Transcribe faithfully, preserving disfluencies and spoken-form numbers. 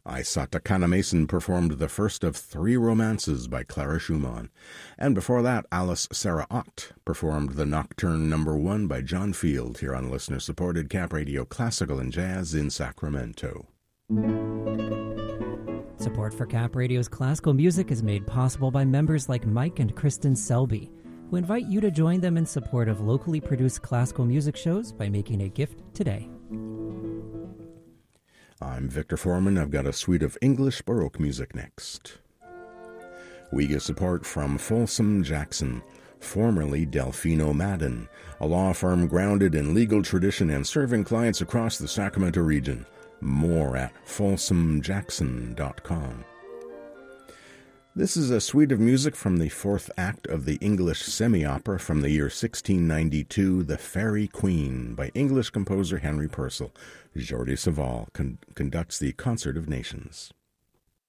Isata Kanamason performed the first of Three Romances by Clara Schumann. And before that, Alice Sarah Ott performed the Nocturne Number One by John Field here on listener-supported Cap Radio Classical and Jazz in Sacramento. Support for Cap Radio's classical music is made possible by members like Mike and Kristen Selby, who invite you to join them in support of locally produced classical music shows by making a gift today. I'm Victor Foreman. I've got a suite of English Baroque music next. We get support from Folsom Jackson, formerly Delfino Madden, a law firm grounded in legal tradition and serving clients across the Sacramento region. More at folsom jackson dot com. This is a suite of music from the fourth act of the English semi-opera from the year sixteen ninety-two, The Faerie Queen, by English composer Henry Purcell. Jordi Savall con- conducts the Concert of Nations.